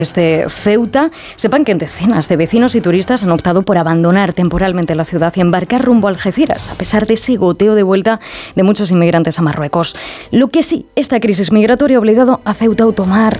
de Ceuta. Sepan que decenas de vecinos y turistas han optado por abandonar temporalmente la ciudad y embarcar rumbo a Algeciras, a pesar de ese goteo de vuelta de muchos inmigrantes a Marruecos. Lo que sí, esta crisis migratoria ha obligado a Ceuta a tomar